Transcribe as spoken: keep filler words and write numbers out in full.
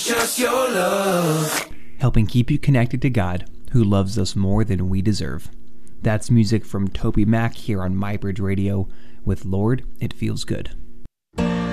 just your love. Helping keep you connected to God, who loves us more than we deserve. That's music from Toby Mac here on MyBridge Radio with Lord, It Feels Good.